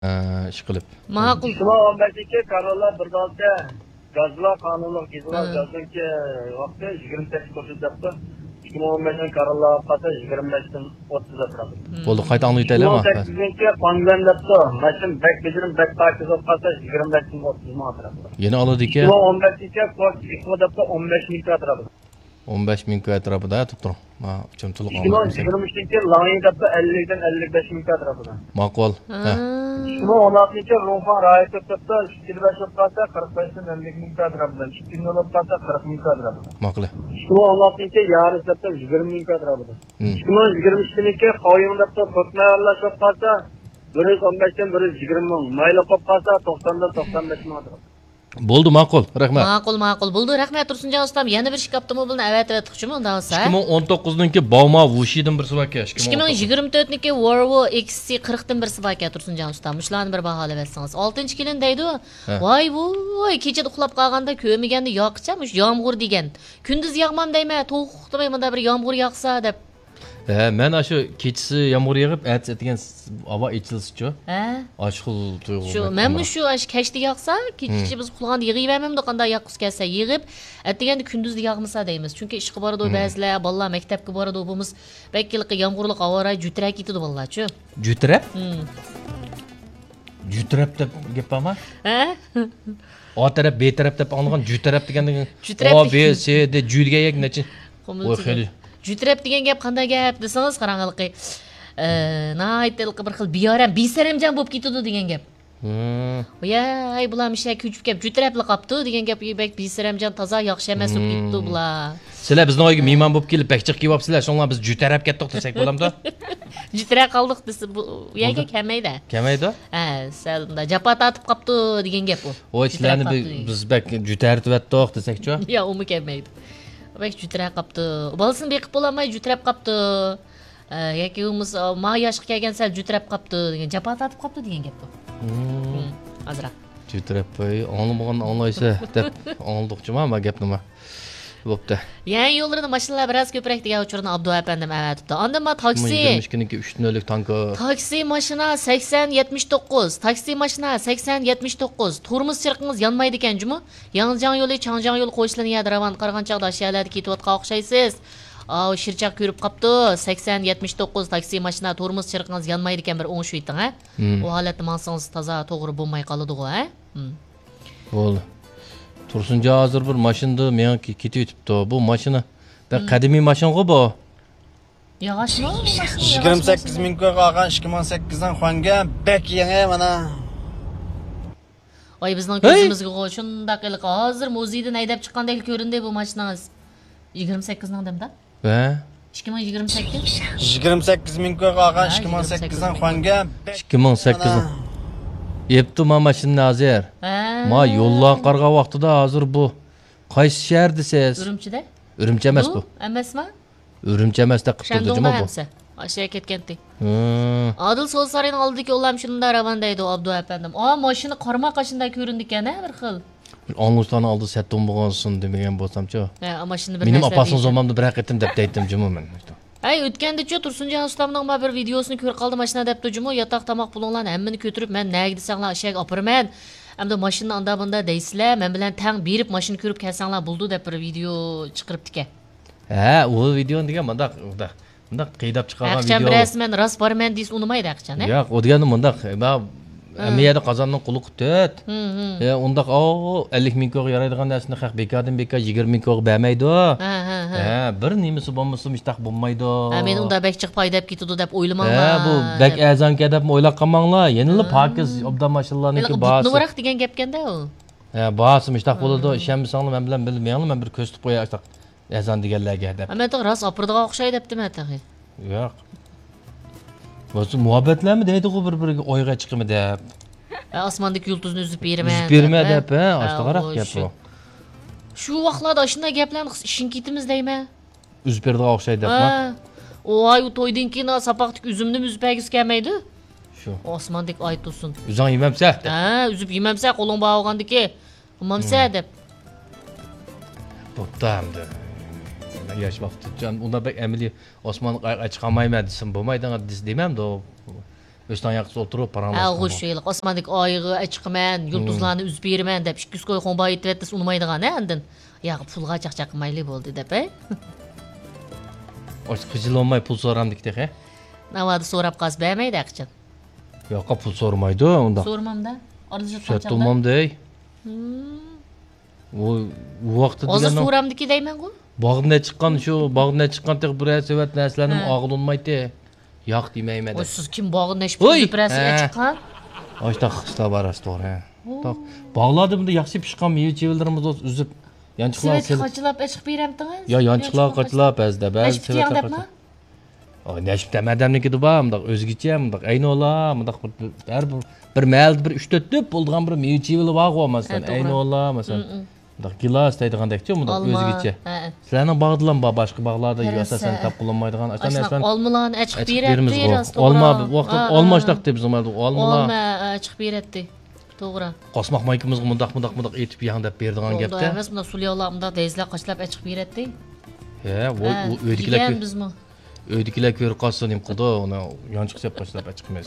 ish qilib. Ma'qul. Shuma 15-ki kararlar bir dalda gazlar qonunluq gizlar yazınki vaqti 28 koşu depti. 2015'den kararlar qasa 25'den 30'a turadi. Bo'ldi, qayta anglaytaylar ma. 18-ki qongan depti. Mashin bek bejirim bek takizib qasa 25'den 30'a turadi. Yana oladi-ki 2015-ki koç iqma depti 15 ming turadi. 15 ming atrofida turib. Ma uchun to'liq 2023-ki layin depti 50'den 55 ming turadi. Ma'qul. Ha. 2016-ki Ruhan rayet depti 25 qasa 45'den 50 ming turadi. 2016 qasa 40 ming turadi. Ma'qul. 2016-ki yarı depti 20 ming turadi. 2023-ki qoyim depti to'tmayarlashib qasa 115'den 120 ming. Mayli qolib qasa 90'dan 95 ming turadi. Bo'ldi, ma'qul. Rahmat. Ma'qul. Bo'ldi, rahmat Tursunjon ustam. Yana bir ish qoptimi buni avatib undan olsa. 2019-niki Bauma Wushidan bir sibaka. 2024-niki Volvo XC40 dan bir sibaka Tursunjon ustam. Shularni bir baholab bersangiz. 6-kelin deydi. Voy, kechada uxlab qolganda ko'miganda yoqcham, yomg'ir degan. Kunduz yog'mam deyman, to'xtamay bunda bir yomg'ir yoqsa deb. Men shu kechasi yomg'ir yog'ib, atgan havo ichilsa-chu. Oshqul tuyg'u. Shu, men shu kechda yoqsa, kecha biz uxlaganda yig'iyvermamda qanday yoqqis kelsa, yig'ib, atganda kunduzda yog'masa deymiz. Chunki ishga boradi ba'zilar, bolalar maktabga boradi, bumuz bakilqi yomg'irli havoray jutrab ketadi bolalar-chu. Jutrab? Jutrab deb gap bormi? O taraf, B taraf deb anglagan jutrab degandan O, B, C de jurgayak necha? Voy xeli. Jutrab degan gap qanday gap desangiz, qarang'ilqi. Naytilqi bir xil biyoram, bisaramjan bo'lib ketadi degan gap. Voy, bular misha ko'chib kelib jutrabli qopdi degan gap bek bisaramjan toza yaxshi emas bo'lib ketdi bular. Sizlar bizni oyga mehmon bo'lib kelib bakchiq kiyapsizlar, shunlar biz jutarab ketdik desak bo'lamdi? Jutra qoldik desa bu yaga kamaydi. Kamaydi? Salda japa tatib qopdi degan gap u. O ishlarni biz bak jutartib atdik desakchi? Yo'q, umi kelmaydi. Bek jutrab qopdi. Bolasini beqib bo'lamay jutrab qopdi. Yoki umiz ma yoshga kelgan sal jutrab qopdi degan japa tatib qopdi degan gap bu. Azra. Jutrab anlamagan anglaysa deb anglamoqchiman men gap nima. Bo'pti. Yangi yo'llarni mashinalar biroz ko'proq degan uchurni Abdu apandim avatibdi. Ondan ma taksi. 22-niki 3.0'lik tanka. Taksi mashina 8079. Taksi mashina 8079. Turmush chirqingiz yonmaydi ekan jumi? Yangijan yo'li, Changjan yo'li qo'shilani yadiravan qarg'anchaqda ashyolarga ketayotgan o'xshaysiz. Shirchaq ko'rib qopdi. 8079 taksi mashina turmush chirqingiz yonmaydi ekan bir o'ng shu eting, ha? U holatni mansangiz toza to'g'ri bo'lmay qoladi-ku, ha? Bo'ldi. Tursunja hozir bir mashinada menga ketib o'tibdi. Bu mashina qadimiy mashina-ku bu. Yog'ochmi? 28 ming qolgan 2008dan qo'ngan bek yangi mana. Voy bizning ko'zimizga shunday qilib hozir muzeydan haydab chiqqandek ko'rindi bu mashinangiz. 28 ningdamda? 2028? 28 ming qolgan 2008dan qo'ngan 2008. Yepti ma mashina hozir. Ma yo'llar qarg'a vaqtida hozir bu qaysi shahar desiz? Urumchida? Urumchi emas bu. Emasmi? Urumchi emas da qilib turdi-juma bu. Aşağı ketgandi. Adil So'l sarayning oldidagi o'lam shunda ravandaydi Abdu apandim. Mashina qarmoq qashinda ko'rindi ekan-a bir xil. Anglistonni oldi satton bo'lgansin degan bo'lsam-chi. Mashina bir Mening opasini zamonda bir haqiqatan deb aytdim jumuman. O'tganda-chi Tursunjon ustamning bir videosini ko'rib qoldim mashina debdi jumu yotoq tomoq pulinglarni hammani ko'tirib men nega desanglar aşağı opirman. Hamda mashinani anda bunda deysizlar, men bilan tang berib mashina ko'rib kelsanglar bo'ldi deb bir video chiqiribdi-ki. U videoni degan mundaq qiydab chiqargan video. Aqcham rasman rost borman deysiz unimaydi aqchan, ha? Yo'q, u degani mundaq Amiyada qozonning quluq tut. Undaq 50 ming ko'g yaraydigan narsani haq bekardan bekar 20 ming ko'g bermaydi. Bir nimasi bo'lmasa mishtaq bo'lmaydi. Men unda bek chiqib foydab ketadi deb o'ylamanglar. Bu bek azonga deb o'ylab qolmanglar. Yanili pokiz obdan mashallarniki bas. Nuvraq degan gapganda u. Bas mishtaq bo'ladi. Ishonmasanglar men bilan bilmayanglar, men bir ko'rsatib qo'yay ashtaq. Azon deganlarga deb. Men to'g'ri rost opirdigan o'xshaydi debdim atag'i. Yo'q. Bo'lsa muhabbatlarmi deydi-ku bir-biriga oyga chiqimi deb. Osmondagi yulduzni uzib beraman. Uzib berma deb, ashta qaraq gap bu. Shu vaqtlarda shunday gaplarni ishin ketimiz deyman. Uzib berdigan o'xshaydi debmi? Oy u to'ydan keyin sapaqdek uzumni uzib bergis kelmaydi. Shu. Osmondek oy tursin. Uzang yemamsa? Uzib yemamsa qo'ling bog'gandiki. Qilmamsa deb. Bo'pti. Yaş vaqti unda bek amili Osmon chiqolmayman desam bo'lmaydi deymamda. Üstten yakısı oturup Ağır şeylik, osmanlık ayığı açıqman, yulduzlarını üzüp berimen dep, 200 koy xombayı etvettis unmaydıgan endin. Ya pulga çaqmaylı boldu dep, Kıcıl olmay pul soram diktik, Navadı sorap qaz bəymeydi əqçin. Yok, pul sormaydı onda. Sormam da. Söt olmam dey. O vaqtı Ozı degan. soramdiki deymen go? Bağımda çıkan tek buraya sevet neslenim ağılınmaydı. Yak demeyim O de. siz kim bağın neşip Oy! düprəsiyə çıxan? Açta xısla var astor, Tak. Bağladım da yaxşı pişqan meyve çevildirimiz üzüp. Yançıqlar Siveti qaçılap əçıq berəmdiniz? Ya yançıqlar qaçılap əzdə, bəzi Neşip sevetlər deyən qaçılap. dəpmə? Ay neşip demədəmniki də var, mındaq özgüçə, mındaq eyni ola, mındaq bir məl bir 3-4 düp bolduğan bir meyve çevili var o məsələn, eyni ola məsələn. Mındaq gilas deydigəndəkçi, mındaq özgüçə. Sizlərin bağdılan başqa bağlarda yasasan tap bulunmaydığan. Aşnaq olmulan əçıq berimiz berətdi. go. Olma vaqt olmaşdaq deb bizim olmala. Olma əçıq berətdi. Toğra. Qosmaq maykımızı mındaq etib yağın deb berdiğan Oldu gəpdə. əməz, bunda sulyaqlar mındaq deyizlər qaçılap əçıq berətdi. O öydükilər öydükilər görüb qalsın qıldı, ona yançıq sep qaçılap açıqmaz.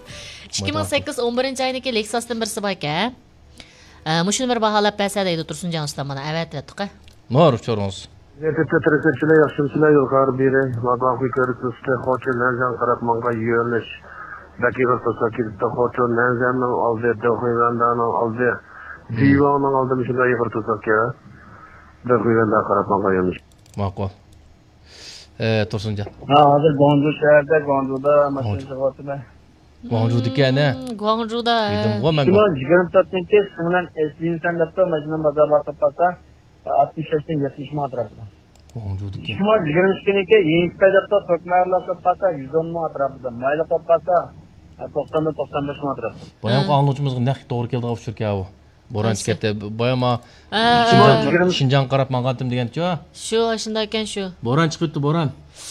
2008-11 ayındakı Lexus'dan birisi var ki. Muşunu bir bahalap bəsə deydi Tursuncan usta bana. Evet etdik. Nor çorunuz. Yetettirisiyle yaşımsıyla yukarı biri. Madafı körüklüsü hoçu nenzen karatmanga yönüş. Dakika sakirte hoçu nenzen'in aldı, döküvendan'ın aldı. Divan'ın aldı mişinde yıkırtırsak ya. Döküvendan karatmanga yönüş. Makul. Tursuncan. Hazır Goncu şehirde, Goncu'da maşın çıkartı be. Guangzhou dikene. Guangzhou'da. Dedim go men. Şuna jigarım tatmin ki, sınılan eski insan yaptı, macının bazarlar tapasa, 65'ten 70 matrafıda. Guangzhou dikene. Şuna jigarım işkini ki, yenilikte yaptı, sökmerler tapasa, 110 matrafıda. Mayla tapasa, 90'da 95 matrafıda. Bayam anlıcımızga naq to'g'ri keldi o'xshirka u. Boran chiqyapti. Bayama Şinjan qarab maqatim degancha. Şu aşında ekan şu. Boran chiqyapti, boran.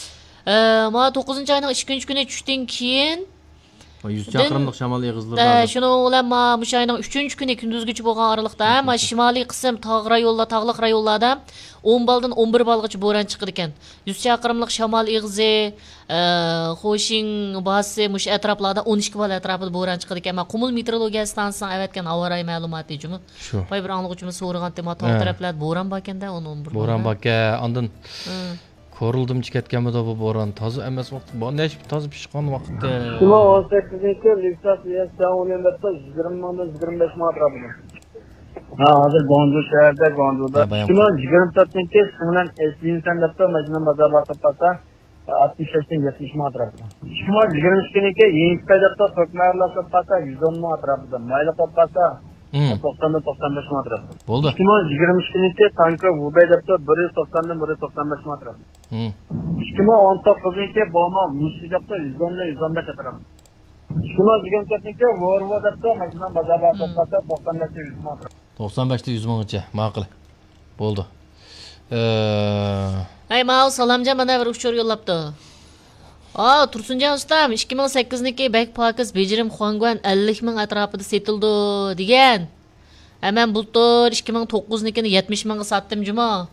Ma 9-ayning 2 kuni tushdan keyin 100 chaqirimlik shamol eg'izlar. Şunu bilan ma o'sha ayning 3-kuni kunduzgacha bo'lgan oraliqda ma shimoliy qism tog'liq rayonlarda 10 baldan 11 balgacha bo'ron chiqdi ekan. 100 chaqirimlik shamol eg'izi, Xo'shin basi mush atroflarda 12 bal atrofida bo'ron chiqdi ekan. Ma Qumul meteorologiya stansiyasidan avatgan havo-ray ma'lumoti jumi. Shu. Voy bir anglag'uchimiz so'ragan tema tog' taraflarda bo'ron bor ekanda, 11. Boran baka, ondan ko'rildim chiqayotganida bu boran toza emas vaqt. Bu nechib toza pishgan vaqtda. Şuna 18'deki Lexus ES'de 20 manda 25 matrafıda. Hazır Goncu şehirde, Goncu'da. Şuna jigarım tatmin ki, sınılan eski insan yaptı, macının bazarlar tapasa, 65'ten 70 matrafıda. Şuna jigarım işkini ki, yenilikte yaptı, sökmerler tapasa, 110 matrafıda. Mayla tapasa, 90'da 95 matrafıda. Bo'ldi. Şuna jigarım işkini ki, tankı vubey yaptı, 190'dan 195 matrafıda. Şuna 19'un ki, boğma Musi yaptı, 110'da 115 atrafıda. Şuna jigarım tatmin ki, Vorvo yaptı, macının bazarlar tapasa, 90'da 100 matrafıda. 95'te 100 mingcha, ma'qul. Bo'ldi. Ay ma salamjon mana bir uçur yo'llabdi. Tursunjon ustam 2008'niki bek pokiz bejirim Xuangguan 50 ming atrofida setildi degan. Hemen bultur 2009'nikini 70 mingga sotdim juma.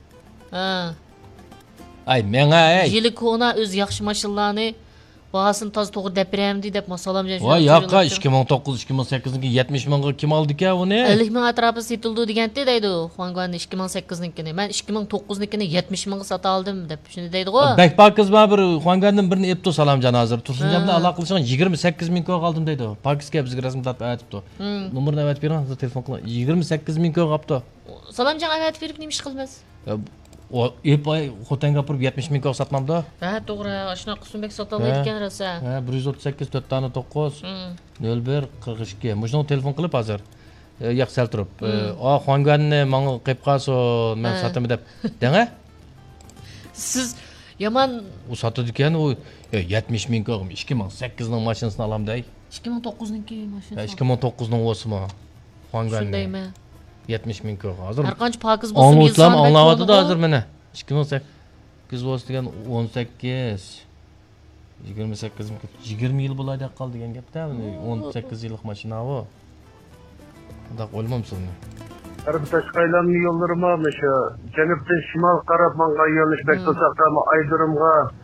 Ay menga Yili kona o'z yaxshi mashinlarni bahasini toz to'g'ri deb beraymi deb salamjon. Voy yoqqa 2009-2008'niki 70 mingga kim oldi ekan uni? 50 ming atrofida setildi deganda deydi Xuangguan 2008'nikini. Men 2009'nikini 70 mingga sota oldim deb shuni deydi go. Bakpakiz ma bir Xuangguandan birini epto salamjon hozir. Tursunjon bilan aloqa qilishgan 28 ming ko'g oldim deydi. Pakisga bizga rasm tatib aytibdi. Nomerni aytib bering, hozir telefon qiling. 28 ming ko'g olibdi. Salamjon aytib berib nima ish qilmas? O epay xotanga purib 70 ming ko'g sotmamda. Ha, to'g'ri. Shuna Qusumбек sota olmaydi ekan rosa. Ha, 138 4 tane 9 01 42. Mujno telefon qilib hozir. Yo'q sal turib. Xuangguanni menga qo'yib qolsin, men sotaman deb. Deng-a? Siz yaman u sotadi ekan, u 70 ming ko'g 2008 ning mashinasini olamday. 2009'niki mashinasi. 2009 ning o'simi. Xuangguanni. Shundaymi? 70 ming ko'g. Hozir har qancha pokiz bo'lsin, islam anglayapti hozir mana. 2008 bo'lsa degan 18 28 20 yil bo'ladi qoldi degan gapda, 18 yillik mashina bu. Undaq o'lmamsizmi? Taşkaylanlı yollarıma şu cenuptan şimal qarab manga yo'nalish bekto'saqda aydırımga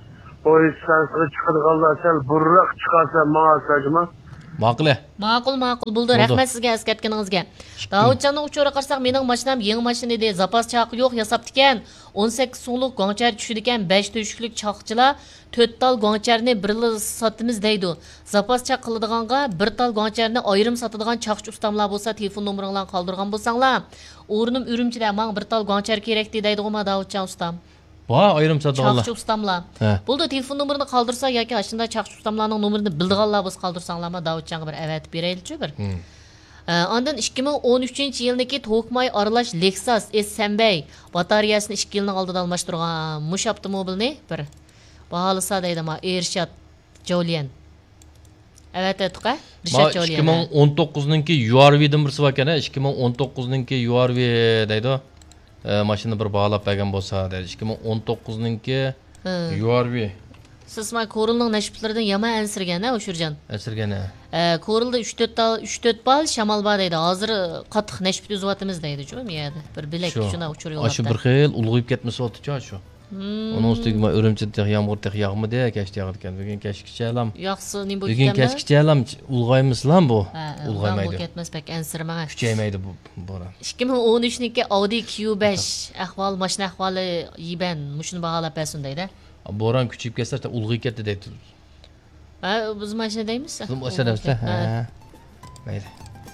Poyez stansiyasiga chiqadiganlar sal burroq chiqarsa ma'asajmi? Ma'qul. Ma'qul bo'ldi. Rahmat sizga eskartganingizga. Davudjonning uchora qarsak, mening mashinam yangi mashina edi. Zapas chaqi yo'q, yasabdi ekan. 18 so'mlik gonchar tushidi ekan. 5 teshiklik chaqchilar 4 tal goncharni birli sotimiz deydi. Zapas chaq qiladiganға 1 tal goncharni ayrim sotadigan chaqchi ustamlar bo'lsa, telefon nomeringlarni qoldirgan bo'lsanglar, o'rnim Urumchida menga 1 tal gonchar kerak deydi-ku Davudjon ustam. Ba, ayrim sotadiganlar. Chaqchi ustamlar. Bo'ldi, telefon nomerini qoldirsa yoki ashunda chaqchi ustamlarning nomerini bildiganlar bo'lsa qoldirsanglarmi, Davudjonga bir avatib beraylik-chi bir. Ondan 2013-yilniki Tokmay aralash Lexus S-Sembey batareyasini 2 yilning oldida almashtirgan mush avtomobilni bir baholasa deydi ma Ershad Jolian. Evet etqa. Ershad Jolian. 2019-ninki URV-dan birisi bor ekan, 2019-ninki URV deydi. Mashina bir baholab bergan bo'lsa deydi. 2019-ninki URV. Siz ma Korulning nashblaridan yama ansirgan-a O'shurjon. Ansirgan. Korulda 3-4 bal shamol bor deydi. Hozir qattiq nashb uzyapmiz deydi-ku miyada. Bir bilak shuna uchur yo'lda. Shu bir xil ulg'ayib ketmasa o'tdi-ku shu. Onun ustiga Urumchida yomg'ir tex yog'madi, kechda yog'di ekan. Bugun kechgacha ham. Yaxshi nima bo'ldi? Bugun kechgacha ham ulg'aymislar bu. Ulg'aymaydi. Ketmas pek ansirmagan. Kuchaymaydi bu bo'ra. 2013-niki Audi Q5 ahvol, mashina ahvoli yiban, mushuni baholab bersin deydi. Bo'ron kuchayib ketsa, ulg'ayib ketdi deydi. Biz mashina deymiz. Biz mashina deymiz. Mayli.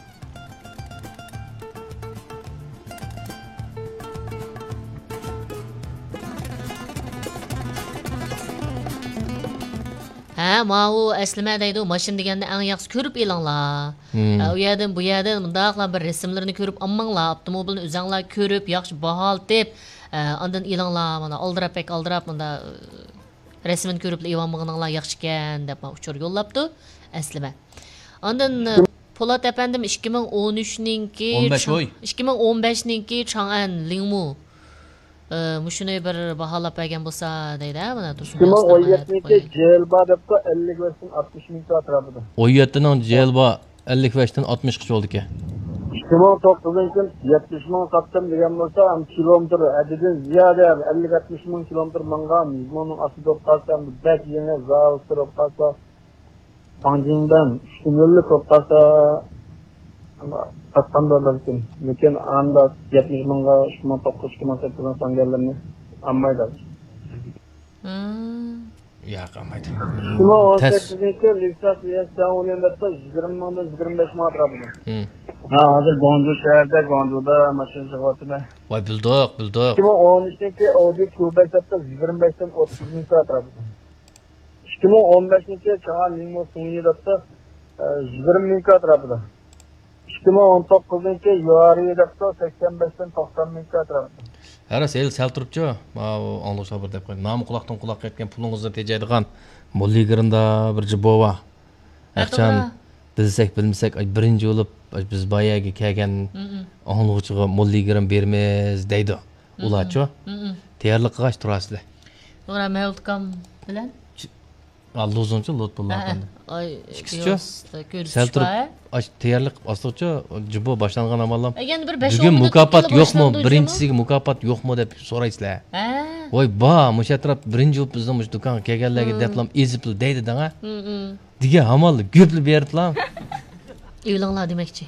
Mau aslima deydi, mashina deganda eng yaxshi ko'rib elinglar. U yerdan bu yerdan bundaqlar bir rasmlarni ko'rib ammanglar, avtomobilni o'zinglar ko'rib, yaxshi baholtib, ondan elinglar, mana aldirab bunda rasmini ko'rib evanmag'inglar yaxshi ekan deb uchur yo'llabdi aslima. Ondan Polat efendim 2013-ninki 2015-ninki Chang'an Lingmu mushuni bir baholab bergan bo'lsa deydi, mana tursin. 2017-niki Jelba debda 50 versin 60 ming atrofida. 17ning Jelba 50 versin 60 qish bo'ldi ekan. 2009-yil 70 ming sotdim degan bo'lsa, ham kilometr adidan ziyoda 50-60 ming kilometr mangan, bunun asli to'xtasam, bek yana zavod to'xtasa, Panjingdan 3 yillik to'xtasa Aslanlardan lekin anda 70 mingga 2009-2008 songalarni ammaydi. Ya qamaydi. 2018-niki Lexus S-Sawuniyanda 20 mingdan 25 ming atrofida. Hozir Gondu shaharda, Gonduda mashina zavodi. Voy bildiq. 2013-niki Audi Q5 25 dan 30 ming atrofida. 2015-niki Chang'an Lingmo Suniyda 20 ming atrofida. 2019-niki Yuari'da 85 dan 90 ming atrofida. Haras el sal turibchi. Mana Alloh sabr deb qo'ydi. Nomi quloqdan quloqqa ketgan pulingizni tejaydigan Molligirinda bir jibova. Aqchan bilsak bilmasak birinchi bo'lib biz boyagi kelgan o'g'ilchiga Molligirin bermiz deydi. Ularchi. Tayyorlik qilgach turasizlar. To'g'ri, Mevlkam bilan Allozunchi lot bo'ladi. Ay, sal turib, tayyorlik ostiqcha jibbo boshlangan amallar. Endi bir 5-10 bugun mukofot yo'qmi? Birinchisiga mukofot yo'qmi deb so'raysizlar. Voy, musha atraf birinchi bo'lib bizning mush do'konga kelganlarga deblam ezib deydi-da. Degan amal ko'plab beriblar. Evlanglar demakchi.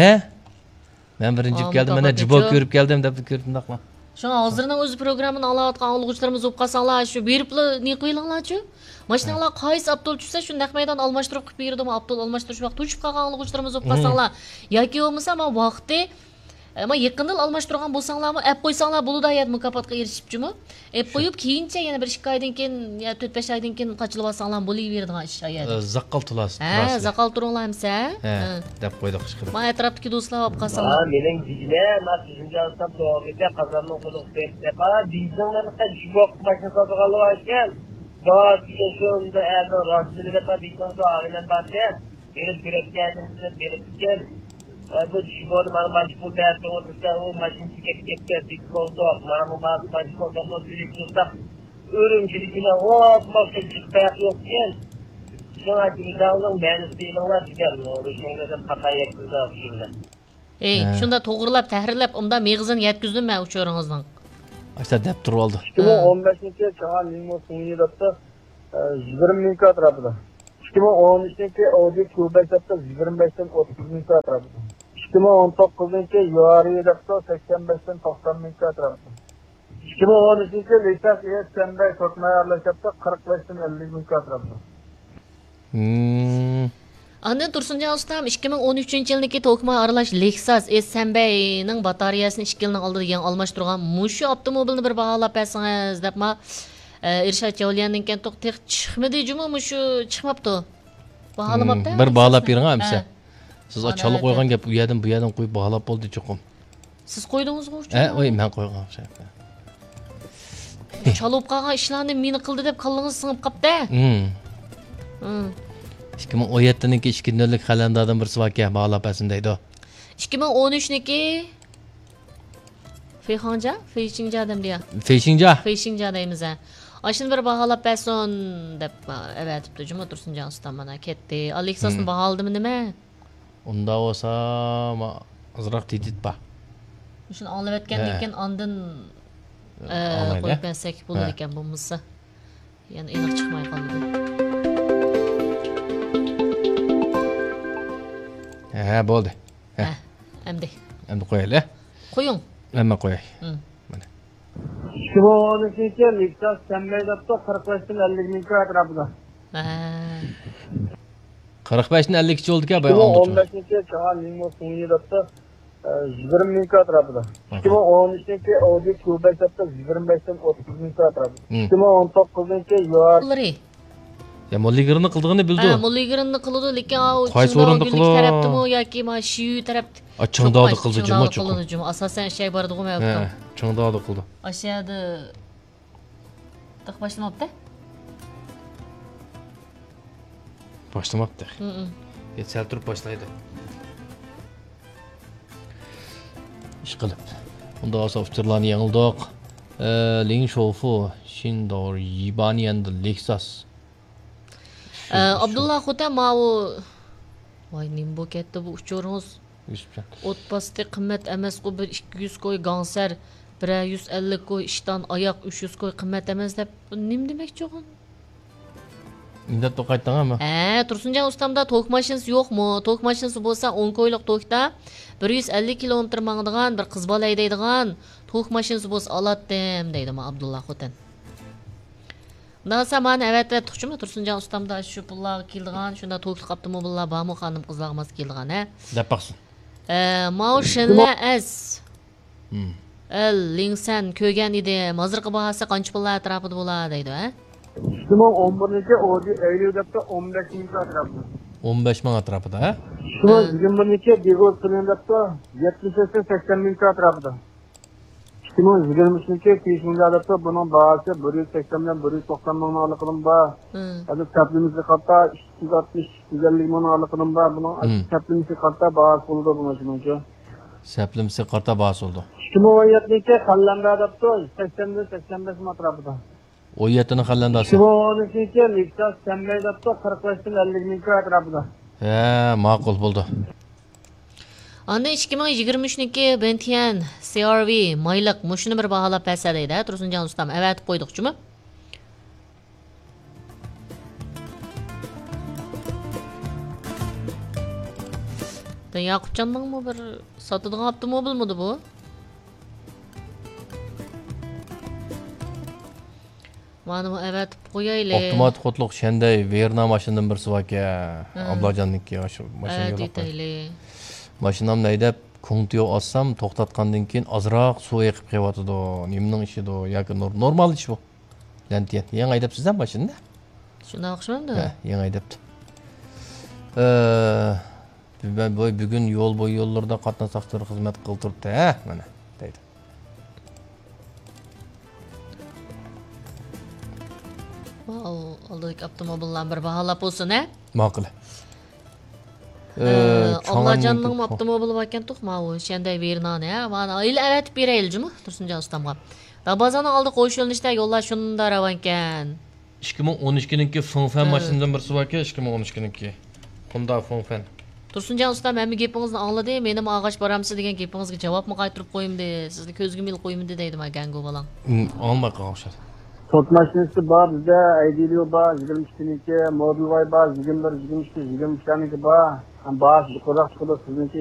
Men birinchi keldim, mana jibbo ko'rib keldim deb ko'rdimdaqman. Şu hozirning o'z programmani olayotgan o'quvchilarimiz bo'lib qolsanglar, shu beriblar ne qo'yinglar-chi? Mashinalar qaysi Abdul tushsa shu naq maydon almashtirib qo'yib berdim, Abdul almashtirish vaqti tushib qolgan o'quvchilarimiz bo'lib qolsanglar, yoki bo'lmasa men vaqti ama yaqindan almashtirgan bo'lsanglarmi, app qo'ysanglar bo'ladi, hayat mukofotga erishibchimi? App qo'yib keyincha yana bir 2 oydan keyin yo 4-5 oydan keyin qochilib olsanglar bo'laveradigan ish hayat. Zaqqal turasiz. Zaqqal turinglarmisa? deb qo'ydik qishqirib. Men atrofdagi do'stlar olib qolsanglar. Mening dijle, men sizga aytsam to'g'riga qazonni qo'liq deb dijinglarni qancha mashina sotganlar ekan. Daha şunda eğer rastlığı da bir konu ağırlan bakıyor. Benim sürekli belirtken bu şubat bana başvuru dersi olursa o maşin çekip dik oldu. Bana başvuru da sürekli örümcülükle hop makine çıkıyor yokken. Şu an dünyanın mühendisliğinden çıkıyor. O şeylerden hata yaptılar şimdi. Şunda to'g'rilab, tahrirlab, unda meg'izini yetkizdim men uchoringizdan. Asta deb turib oldi. 2015-niki Chang'an Lingmo Suniyda 20 ming atrofida. 2013-ki Audi Q5 debda 25dan 30 ming atrofida. 2019-ki Yuari debda 85 dan 90 ming atrofida. 2013-ki Lexus ES Sembay sotmaya aralashibdi 45 dan 50 ming atrofida. Andan Tursuncan ustam 2013-yildagi to'qma aralash Lexus S-Sembeyning batareyasini 2 yilning oldida yangi almashtirgan mushu avtomobilni bir baholab bersangiz debma Irshad Javliyanninkan to'q chiqmadi juma mushu chiqmabdi. Baholamabdi. Bir baholab bering amsa. Siz chalib qo'ygan gap u yerdan bu yerdan qo'yib baholab bo'ldi cho'qim. Siz qo'ydingizmi uchun? Voy men qo'ygan şey. Chalib qolgan ishlarni meni qildi deb qallingiz singib qopti. 2017-niki 2-kunlik kalendardan bir svaka baholab bersin deydi. 2013-niki Feyxonja, Feyxinja demdiya. Feyxinja deymiz. Aşın bir baholab bersin deb evatibdi juma Tursunjan ustam mana ketdi. Lexusni baholadimi nima? Unda olsa azroq tehdit bor. Shuni olib o'tgandan keyin ondan qo'yib bersak bo'lar ekan bo'lmasa. Ya'ni aniq chiqmay qoldi. Bo'ldi. Endi qo'yaylik. Qo'ying. Hamma qo'yay. Mana. 2013-ki Lexus Sembay debda 45 dan 50 ming atrofida. 45 dan 52 oldu-ku bay 2015-ki Çağan Limo Sunyi debda 20 ming atrofida. 2013-ki Audi Q5 debda 25 dan 30 ming atrofida. 2019-ki Yuari Ya Molligirini qildig'ini bildi. Molligirini qildi, lekin qaysi o'rinda qildi? Tarafdimi yoki mana shu tarafda? Chingdodi qildi juma. Asosan shay bor edi, men aytdim. Chingdodi qildi. Aşağıda başlamabdı. Başlamabdı. Sal turib boshlaydi. İş qilib. Unda softlarni yangildiq. Ling Shofu, Shindor, Yibani and Lexus. Abdullah Xotam mau voy nim bu ketdi bu uçurunuz. Otpasti qimmat emas ku bir 200 koy gansar 150 koy ishdan oyoq 300 koy qimmat emas deb nim demoqchi o'g'in? Endi to'qaytding ama. Tursunjan ustamda tok mashinasi yo'qmi? Tok mashinasi bo'lsa 10 koylik tokda 150 kilometr mangdigan bir qiz bola haydaydigan tok mashinasi bo'lsa olatdim deydi Abdullah Xotam. Nasa mana evet tuxchimi Tursunjan ustamda shu pullarga keldigan, shunda to'kli qaptimi bular bormi xonim qizlarimiz keldigan ha? Deb baqsin. Maushinla as. Linksan ko'rgan edi. Hozirgi bahasi qancha pullar atrofida bo'ladi deydi, ha? 2011-ki Audi Eylül debda 15 ming atrofida. 15 ming atrofida, ha? 2022 Digo Slen debda 70-80 ming atrofida. 2023-ki Kishminga debda buning bahasi 180 dan 190 ming oraliqida bor. Hozir kaplimizga qarta 260-250 ming oraliqida bor. Buning kaplimizga qarta bahasi bo'ldi bu mashinancha. Saplimizga qarta bahasi bo'ldi. 2017-ki Xallanda debda 80 dan 85 ming atrofida. O yetini xallandasi. 2013-ki Lexus Sembay debda 45 dan 50 ming atrofida. Ma'qul bo'ldi. Anda 2023-niki Bentian CR-V mayliq mushuni bir baholab bersa deydi, Tursunjan ustam. Avatib qo'ydiqchimi? Yaqubjonning bir sotadigan avtomobilmidi bu? Mana bu avatib qo'yaylik. Avtomat qotliq shanday Verna mashinadan bir svaka Ablajonniki shu mashinaga deylik. Mashinamni haydab ko'ngtiyo olsam to'xtatgandan keyin ozroq suv eqib qo'yatdi. Nimning ishidir yoki normal ish bu. Lantiyat. Yangi haydabsiz-da mashinani? Shunday o'xshamdi? Yangi haydabdi. Ben bugün yol boyu yollarda qatnashaqlar xizmat qilib turibdi, mana deydi. Olduk avtomobillar bir baholab bo'lsin, ha? Ma'qul. Ablajonning avtomobili bor ekan to'q, mana shanday Vernani, ha? Mana avatib beraylikmi Tursunjan ustamga. Dabazani oldi qo'yish yo'linishda yo'llar shunda ravan ekan. 2012-niki Fengfen mashinadan bir svaka 2013-niki. Bunda Fengfen. Tursunjan ustam hamma gapingizni angladi. Menim og'ash boramsiz degan gapingizga javobni qaytarib qo'yimdi. Sizni ko'zga mil qo'yimdi deydi ma gango balang. Olmay qolishadi. Tot maşinesi var bizde, Aydilio var, 22, Model Y var, 21, 22, 23 var. Baş, bu kadar sizinki